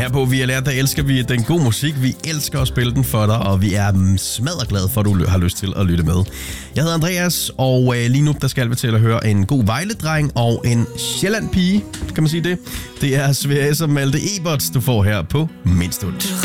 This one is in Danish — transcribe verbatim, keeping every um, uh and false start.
Her på Vi har lært, der elsker vi den gode musik. Vi elsker at spille den for dig, og vi er smadret for, at du har lyst til at lytte med. Jeg hedder Andreas, og øh, lige nu der skal vi til at høre en god Vejle-dreng og en Sjælland-pige, kan man sige det. Det er Sverige som Malte Eberts, du får her på Mindstund.